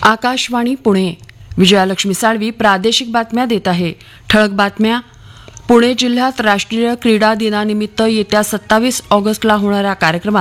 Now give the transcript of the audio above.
आकाशवाणी पुणे. विजयालक्ष्मी साळवी प्रादेशिक बातम्या देत आहे. ठळक बातम्या. पुणे जिल्ह्यात राष्ट्रीय क्रीडा दिनानिमित्त येत्या 27 ऑगस्टला होणाऱ्या कार्यक्रमात